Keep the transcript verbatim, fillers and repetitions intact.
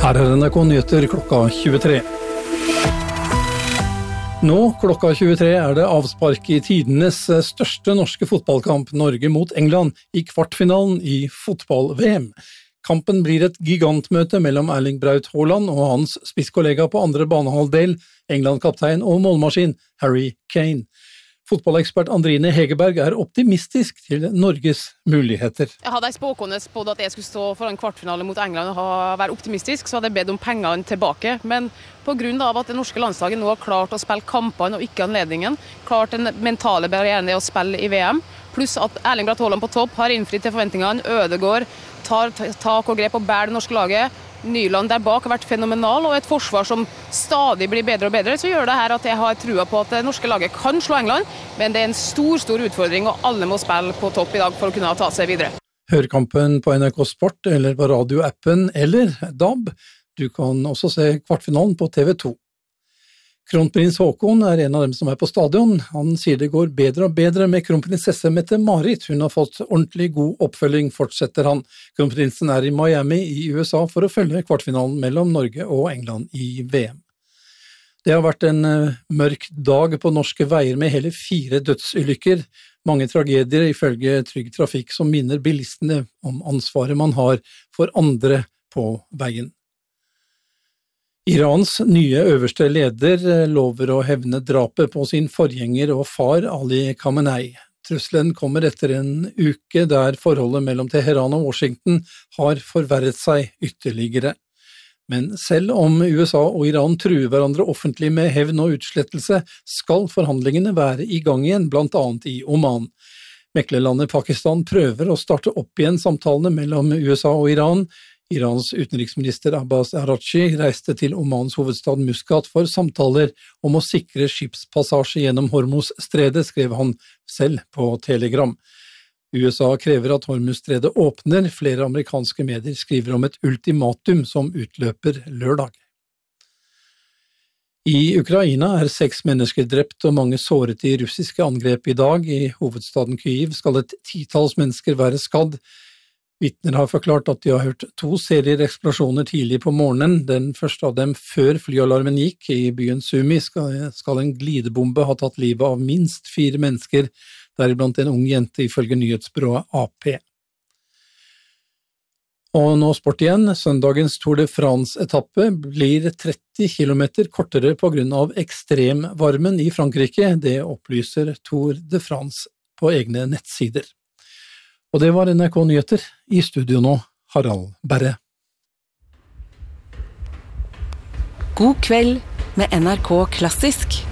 Her er N R K Nyheter klokka tjuetre. Nå klokka tjuetre er det avspark i tidenes største norske fotballkamp, Norge mot England, i kvartfinalen i fotball-V M. Kampen blir et gigantmøte mellom Erling Braut Haaland og hans spisskollega på andre banehalvdel, England-kaptein og målmaskin Harry Kane. Fotballekspert Andrine Hegerberg er optimistisk til Norges muligheter. Jeg hadde en spåkone spådd at jeg skulle stå for en kvartfinale mot England og være optimistisk, så hadde jeg bedt om pengene tilbake. Men på grunn av at det norske landslaget nå har klart å spille kampene og ikke anledningen, klart den mentale barrieren det å spille i V M, pluss at Erling Braut Haaland på topp har innfridd til forventningene, Ødegaard tar tak og grep og bærer det norske laget, Nyland der bak har vært fenomenal, og et forsvar som stadig blir bedre og bedre, så gjør det her at jeg har trua på at det norske laget kan slå England, men det er en stor, stor utfordring, og alle må spille på topp i dag for å kunne ta seg videre. Hør kampen på N R K Sport eller på radioappen eller D A B. Du kan også se kvartfinalen på T V to. Kronprins Haakon er en av dem som er på stadion. Han sier det går bedre og bedre med kronprinsesse Mette-Marit. Hun har fått ordentlig god oppfølging, fortsetter han. Kronprinsen er i Miami i U S A for å følge kvartfinalen mellom Norge og England i V M. Det har vært en mørk dag på norske veier med hele fire dødsulykker. Mange tragedier ifølge Trygg Trafikk som minner bilistene om ansvaret man har for andre på veien. Irans nye øverste leder lover å hevne drapet på sin forgjenger og far Ali Khamenei. Trusselen kommer etter en uke der forholdet mellom Teheran og Washington har forverret seg ytterligere. Men selv om U S A og Iran truer hverandre offentlig med hevn og utslettelse, skal forhandlingene være i gang igjen, blant annet i Oman. Meklerlandet Pakistan prøver å starte opp igjen samtalene mellom U S A og Iran. Irans utenriksminister Abbas Araghchi reiste til Omans hovedstad Muscat for samtaler om å sikre skipspassasje gjennom Hormuz-stredet, skrev han selv på Telegram. U S A krever at Hormuz-stredet åpner. Flere amerikanske medier skriver om et ultimatum som utløper lørdag. I Ukraina er seks mennesker drept og mange såret i russiske angrep i dag. I hovedstaden Kyiv skal et titalls mennesker være skadd. Vitner har forklart at de har hørt to serier eksplosjoner tidlig på morgenen. Den første av dem før flyalarmen gikk. I byen Sumi skal, skal en glidebombe ha tatt livet av minst fire mennesker, deriblant en ung jente ifølge nyhetsbyrået A P. Og nå sport igjen. Søndagens Tour de France-etappe blir tretti kilometer kortere på grunn av ekstremvarmen i Frankrike. Det opplyser Tour de France på egne nettsider. Og det var N R K Nyheter. I studio nå, Harald Berre. God kveld med N R K Klassisk.